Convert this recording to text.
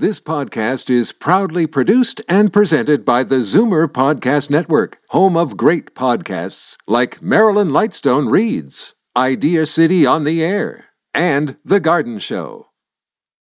This podcast is proudly produced and presented by the Zoomer Podcast Network, home of great podcasts like Marilyn Lightstone Reads, Idea City on the Air, and The Garden Show.